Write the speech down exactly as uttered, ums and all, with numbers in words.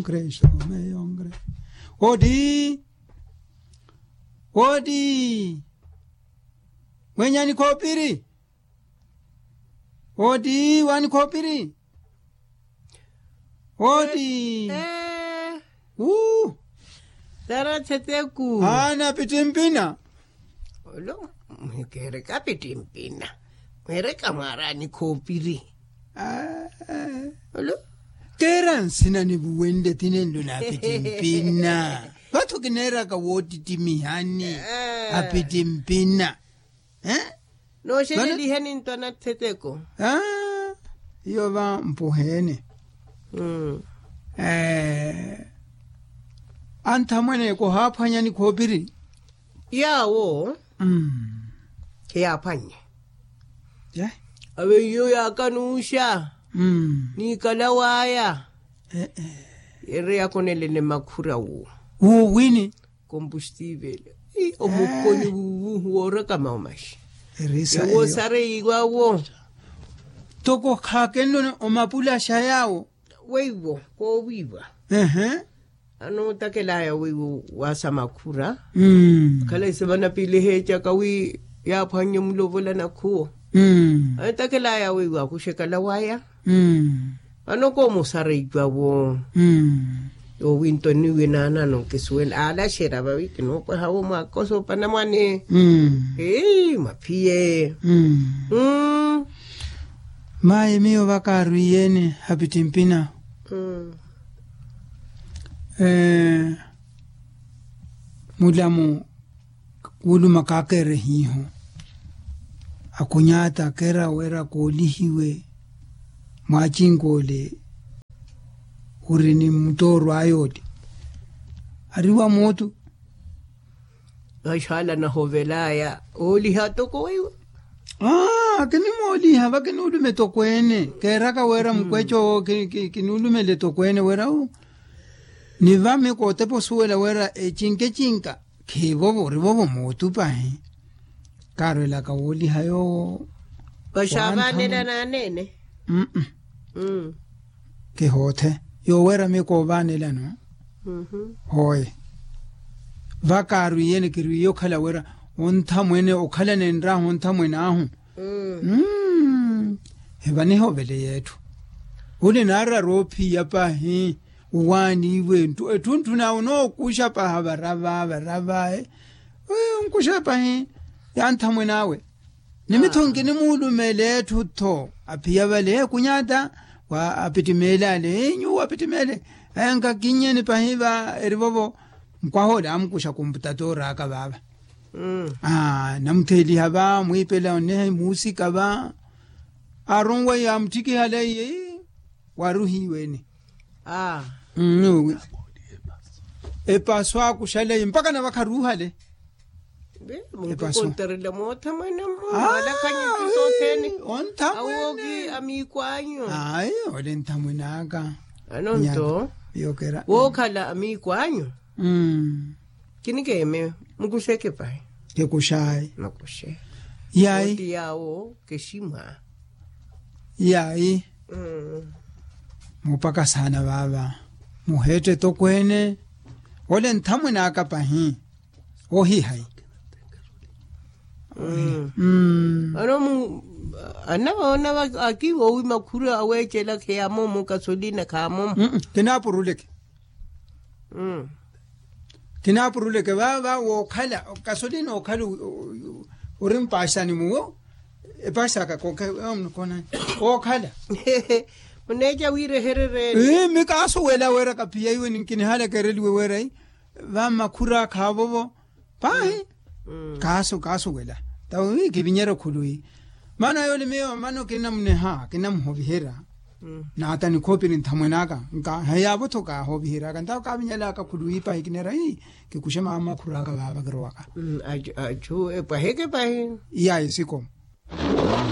yongre shome yongre odi odi wenyani kopiri odi wani kopiri odi eh uh Tara Teteku. ana pitimpina Olo, mekere ka pitimpina. Mere kamara ni kopiri. ah Olo. keran sina ni buwende tinendo na pitimpina watu kinera ka woti timihani apitimpina eh No shele di henin tona Teteko. ah yo va mpuhene Mm. eh anta mwane ko hapanya ni kopiri Yawo. mm Ya panye. yeah Awe yo ya kanusha. mm Ni kalawaya. eh eh Ere ya konele ne makura wo. wo wini Combustible. I omukoni wu wora kama mashi. risa Wo sare igwa wo. toko khakeno o mapula shayao Weiwo ko wiwa. eh eh Ano takela ya weiwo wasa makura. mm Kala isabana pili hecha kawi ya panye mulovola na kuo. mm Ano takela ya weiwa kushekala waya. mm Ano ko musare igwa wo. mm O winto ni winana no kisuen ala shera ba wiki no pa hawo makoso panamane. mm Eh mapie. mm Mm. mai mio vakaru yene habitimpina Mm. eh mulamu kulu makakere hiho akunyata kera wera kolihiwe mwachingole urini mtoro ayodi ariwa motu Ashala na hovelaya. Oli hato ko weiwa. ah kini moli hava kinulu metokwene kera ka wera mkwecho kinulu mele tokwene wera u ni va me ko te posuela wera e chinke chinka ke bobo ri bobo motu pa he karo la ka woli hayo Bashabane na na nene. mm -mm. Mm. ke hote yo wera me ko vane la no Mhm. hoy va karo yene kiri yo khala wera on tha mwene o khala ne ndra on tha mwene ahu Mm. mm he bane ho bele yethu ule nara ropi ya pa he wani wentu etuntu na uno kusha pa habarava barava eh unkusha pa he yantha mwenawe nimithonke nimulu mele thutho aphiya bale kunyata wa apitimela le nyu apitimele enga kinyeni pa hiva eribobo mkwahola amkusha kumputatora ka baba Mm. ah namtheli haba muipela ne musika ba arongwa ya mtiki halaye waruhi weni Ah. mm e paswa kushale mpaka na bakaruha le Be mungu Epaso. kontarele mota mana mo. Wala kanyi kisoteni. onta Awogi amikwanyo. ay ole ntamwenaka Ano nto. yokera Wo kala amikwanyo. mm Kinikeme muguseke pai. ke kushai Makushe. yai Oti yawo keshima. yai Mm. mupaka sana baba muhete to kwene ole ntamwenaka pahi ohi hai Mm. mm Ano mu ana ona wa aki wo wi makura awechela ke amo mu kasolina kamo. mm kinapuruleke Mm. kinapuruleke baba wo khala kasolino khalu urim pasani mu e pasaka ko ka um kona o khala Uneja wire herere. eh me kaso wela wera ka pia iwe ninkini hala kereli we wera i va makura khabo pai Mm. kaso kaso wela tawi ke binyero khului mana yole me mano kinamne ha kinam hobihera Mm. na tani kopiri nthamwenaka nka haya botho ka hobihera kan ta ka binyela ka khului pai kinera i ke kushema ama khuraka baba gerwaka Mm. Aju aju e paheke pahin. iya isikom